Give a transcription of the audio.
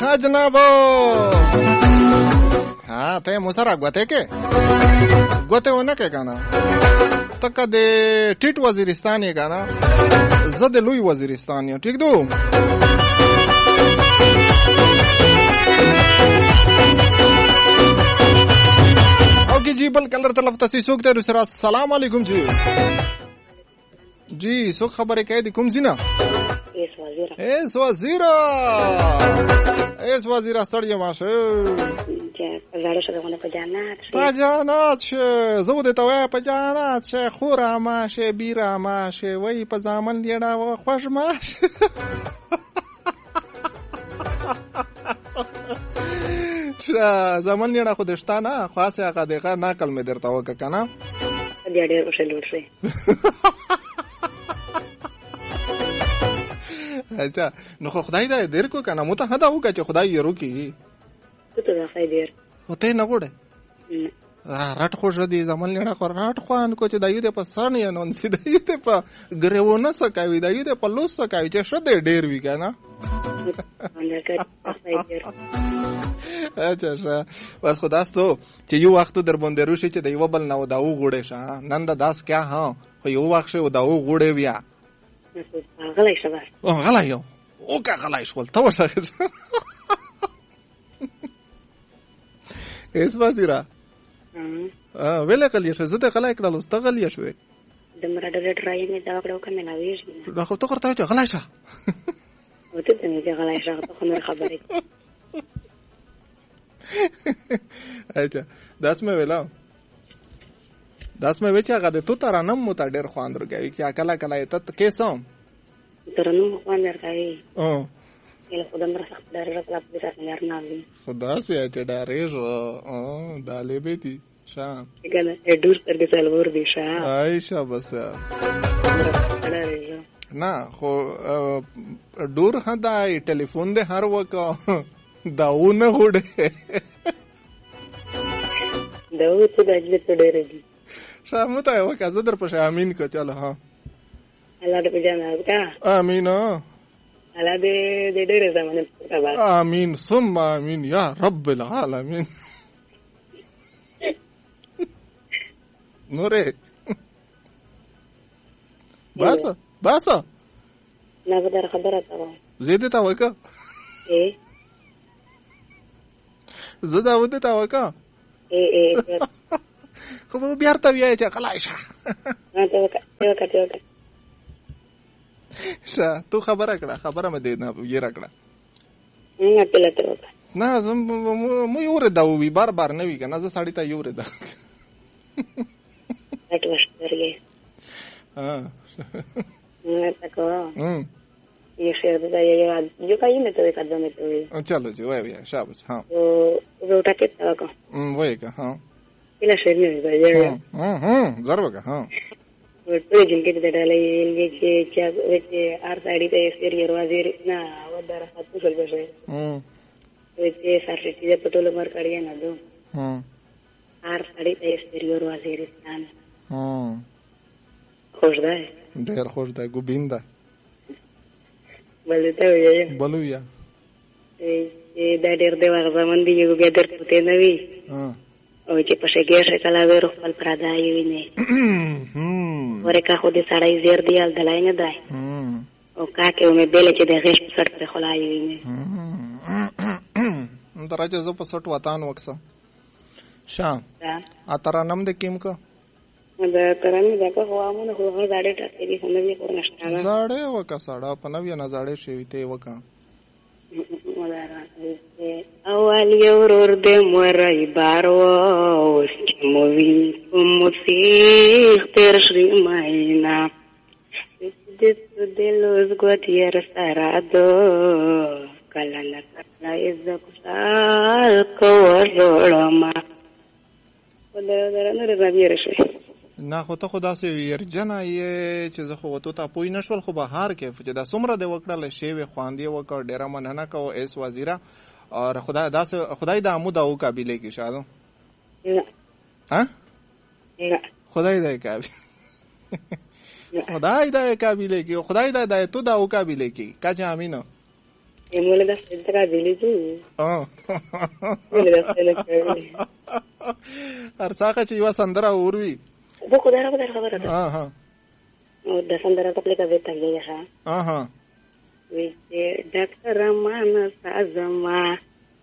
हाँ जनाबो हाँ ते मुसरा गोते के गोते होना के गाना तक दे टिट वजीरिस्तान ये गाना जद लुई वजीरिस्तान ये ठीक दो ओके जी बल कलर तलब तसी सूखते रुसरा सलाम अलैकुम जी सो खबर है कह दी कुम जी ना es wazira stadium maše زړه شو دغه پجانات شه زو د توه پجانات شه خورا ماشه بیرا ماشه وای په ځامن لیډا و خوش ماشه شه ځامن لیډا خو دشتانه خاصه هغه دغه نقل مې درته وک کنه بیا ډېر وشلور شي اچھا نو خدای دا دیر کو کنه مو ته هدا وکړه چې خدای یې روکي ته دا خای دیر وته نه وړه راټ خو ژدي زمون لړه خو راټ خوان کو چې دایو ته پسان یا نون سي دایو ته په غریونه سکاوي دایو ته په لوس سکاوي چې شته ډیر وی کنه اچھا بس خداستو چې یو وخت در باندې روشي چې دیو بل نو داو غوړې شه نن دا داس کیا ها خو یو وخت شو داو غوړې بیا غلای شبا غلای یو او کا غلای شول تو شه اس واسیرا ویله کلی شه زته غلای کړل است غلی شوې دمر ډېر ټرای مې دا کړو کنه لا ویش دا خو ته ورته چې غلای شه وته دې چې غلای شه ته خو خبرې اچھا داس مې ویلا داس مې وچا غده تو ترانم مو ته ډېر خوان درګوي چې کله کله ته کیسم ترانم خوان درګوي او یله خدای مر سخت ډېر راځه په دې سره نه وي خدا سي چې ډېر او دالې به دي شام کنه ډور پر دې سلور دي شام عائشہ بس نه خو ډور هدا ټلیفون دې هر وکا داونه وړه داو ته دجله ته ډېر دي شامو ته وکا زدر په امين کو چل ها الله دې جنا وکا امين الله دې ډېر زمانه پتا امين ثم امين يا رب العالمين نوره باسا نه بدر خبره تا زیاده تا وکا زدا ودته تا وکا خو بیا ته ویای چې خلای شه ته وکا شه تو خبره کړه خبره مې دې نه یې راکړه نه تلته وکا نه زم مو یو ردا وی بار نه وی کنه زه ساړی ته یو ردا اټوش درګه نه تکو ये शेर बताइए जो कहीं में तो एक आदमी में तो चलो जी वही है शाबाश हाँ वो उठा के तवा को वही का हाँ इला शेर नहीं है ये जरूर का हाँ वो तो जिनके तो डाले ये क्या ये आर साइड पे शेर ये रोज़ेर ना वो दर हाथ तो चल बसे तो ये सारे चीजें पटोल मर करिए ना दो आर साइड पे शेर ये रोज़ेर स्थान खुशदा है ढेर खुशदा है गोविंदा बलुया ये दादर देवा zaman di juga gather putih nawi oke pas geser kalau beruh pal prada ini mereka khudi sarai zer dia al dalainnya dah oke ke ume bela cede gesh pesat terkholai ini ntar aja zo pesat watan waksa sham atara nam de kim ka دا ترانه دا په هوامونه خو هغه زاړه ټاکې دي هم نه کور نشته زاړه وکا ساړه په نوې نه زاړه شوی ته وکا اول یو ور دې مورای بارو سموي کوم سیخ تر شری ماینا دې لوز ګوتیر سره دو کله نه کله از کوال کو ورما ودرنه ربیر شي نه خو ته خدا سي ورجنه یې چې زه خو ته تا پوی نشول خو بهار کې چې دا سمره د وکړل شی وي خواندې وکړ ډیر مننه کو اس وزیره اور خدای د عمود او قابلیت کې شادو نه ها نه خدای د قابلیت کې خدای د تو د او قابلیت کې کا چې امینو مولا د څنګه دی ته مولا د څنګه ارڅاقه چې یو سندره اوروي بو کو دره خبره ده او د سندره په لکه وته یې ها وی ډاکټر مان سازما